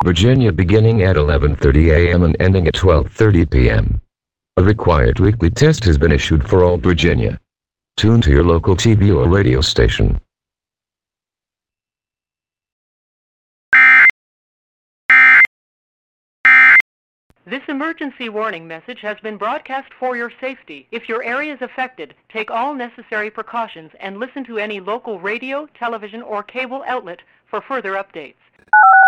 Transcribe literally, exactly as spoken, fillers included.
Virginia beginning at eleven thirty a m and ending at twelve thirty p m A required weekly test has been issued for all Virginia. Tune to your local T V or radio station. This emergency warning message has been broadcast for your safety. If your area is affected, take all necessary precautions and listen to any local radio, television, or cable outlet for further updates.